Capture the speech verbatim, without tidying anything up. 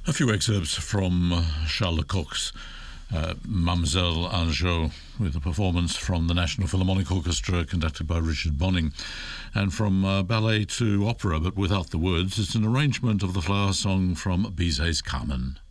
A few excerpts from uh, Charles Lecoq's uh, Mamselle Angot, with a performance from the National Philharmonic Orchestra conducted by Richard Bonning. And from uh, ballet to opera, but without the words, it's an arrangement of the flower song from Bizet's Carmen.